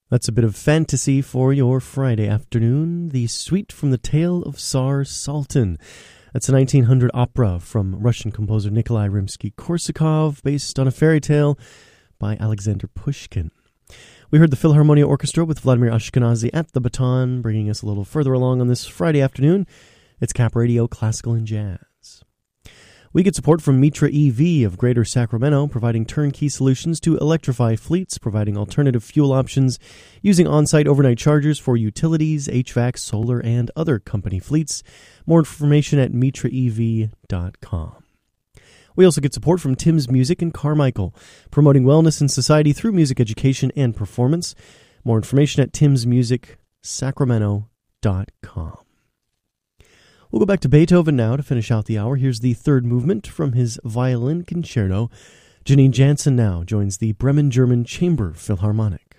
That's a bit of fantasy for your Friday afternoon. The Suite from the Tale of Tsar Sultan. That's a 1900 opera from Russian composer Nikolai Rimsky-Korsakov, based on a fairy tale by Alexander Pushkin. We heard the Philharmonia Orchestra with Vladimir Ashkenazy at the baton, bringing us a little further along on this Friday afternoon. It's Cap Radio Classical and Jazz. We get support from Mitra EV of Greater Sacramento, providing turnkey solutions to electrify fleets, providing alternative fuel options, using on-site overnight chargers for utilities, HVAC, solar, and other company fleets. More information at mitraev.com. We also get support from Tim's Music in Carmichael, promoting wellness in society through music education and performance. More information at timsmusicsacramento.com. We'll go back to Beethoven now to finish out the hour. Here's the third movement from his Violin Concerto. Janine Jansen now joins the Bremen German Chamber Philharmonic.